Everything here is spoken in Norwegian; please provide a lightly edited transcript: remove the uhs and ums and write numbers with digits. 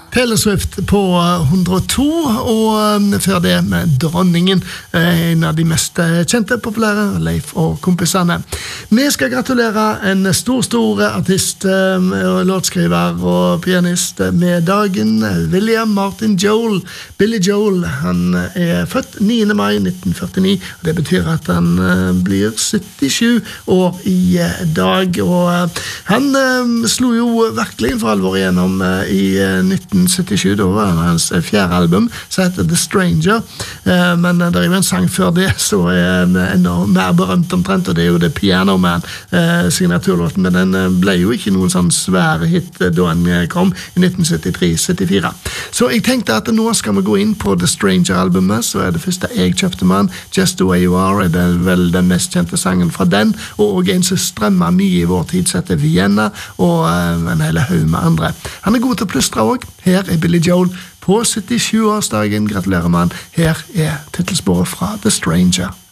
Taylor Swift på 102, og før det med Dronningen, en av de mest kjente, populære, Leif og kompisene. Vi skal gratulere en stor artist, låtskriver og pianist med dagen, William Martin Joel. Billy Joel, han er født 9. mai 1949, og det betyr at han blir 77 år i dag, og han slo jo virkelig for alvor igjennom i 1977, da var det hans fjerde album, som heter The Stranger, men det er jo en sang før det, så er enda mer berømt omtrent, og det er jo The Piano Man, signaturlåten, men den ble jo ikke noen sånn svær hit da den kom i 1973-74. Så jeg tenkte at nå skal vi gå inn på The Stranger-albumet, så er det første jeg kjøpte med han, Just The Way You Are, er det vel den mest kjente sangen fra den, og en som strømmer mye i vår tid, setter Vienna, og en hele haug med andre. Han er god til å plystre også. Her er Billy Joel på 77-årsdagen. Gratulerer med han. Her er titelsporet fra The Stranger.